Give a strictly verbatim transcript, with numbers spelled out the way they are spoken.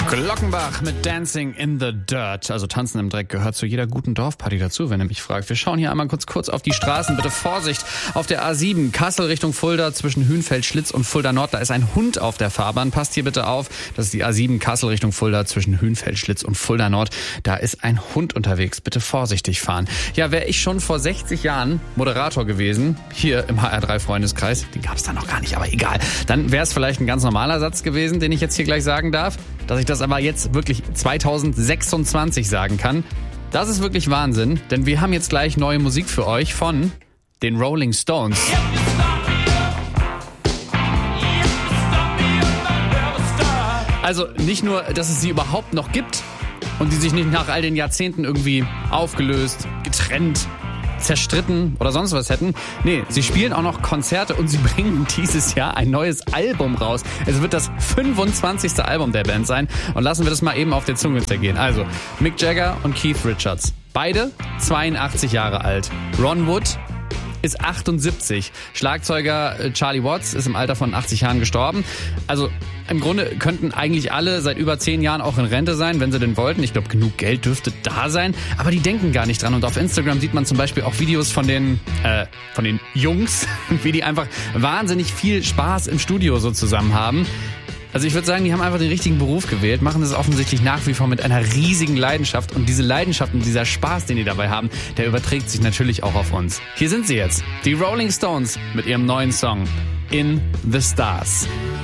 Glockenbach mit Dancing in the Dirt. Also Tanzen im Dreck gehört zu jeder guten Dorfparty dazu, wenn ihr mich fragt. Wir schauen hier einmal kurz kurz auf die Straßen. Bitte Vorsicht auf der A sieben, Kassel Richtung Fulda zwischen Hünfeld, Schlitz und Fulda Nord. Da ist ein Hund auf der Fahrbahn. Passt hier bitte auf. Das ist die A sieben, Kassel Richtung Fulda zwischen Hünfeld, Schlitz und Fulda Nord. Da ist ein Hund unterwegs. Bitte vorsichtig fahren. Ja, wäre ich schon vor sechzig Jahren Moderator gewesen, hier im H R drei Freundeskreis, den gab es da noch gar nicht, aber egal, dann wäre es vielleicht ein ganz normaler Satz gewesen, den ich jetzt hier gleich sagen darf. Dass ich das aber jetzt wirklich zweitausendsechsundzwanzig sagen kann, das ist wirklich Wahnsinn, denn wir haben jetzt gleich neue Musik für euch von den Rolling Stones. Also nicht nur, dass es sie überhaupt noch gibt und die sich nicht nach all den Jahrzehnten irgendwie aufgelöst, getrennt, zerstritten oder sonst was hätten. Nee, sie spielen auch noch Konzerte und sie bringen dieses Jahr ein neues Album raus. Es wird das fünfundzwanzigste Album der Band sein. Und lassen wir das mal eben auf der Zunge zergehen. Also, Mick Jagger und Keith Richards. Beide zweiundachtzig Jahre alt. Ron Wood ist achtundsiebzig. Schlagzeuger Charlie Watts ist im Alter von achtzig Jahren gestorben. Also im Grunde könnten eigentlich alle seit über zehn Jahren auch in Rente sein, wenn sie denn wollten. Ich glaube, genug Geld dürfte da sein. Aber die denken gar nicht dran. Und auf Instagram sieht man zum Beispiel auch Videos von den, äh, von den Jungs, wie die einfach wahnsinnig viel Spaß im Studio so zusammen haben. Also ich würde sagen, die haben einfach den richtigen Beruf gewählt, machen das offensichtlich nach wie vor mit einer riesigen Leidenschaft. Und diese Leidenschaft und dieser Spaß, den die dabei haben, der überträgt sich natürlich auch auf uns. Hier sind sie jetzt, die Rolling Stones mit ihrem neuen Song In the Stars.